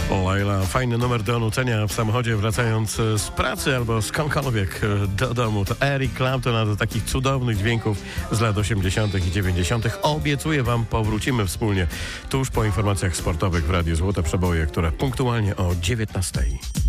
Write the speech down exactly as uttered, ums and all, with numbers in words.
Laila, fajny numer do nucenia w samochodzie wracając z pracy albo skądkolwiek do domu. To Eric Clapton, a do takich cudownych dźwięków z lat osiemdziesiątych i dziewięćdziesiątych obiecuję wam, powrócimy wspólnie tuż po informacjach sportowych w Radiu Złote Przeboje, które punktualnie o dziewiętnastej.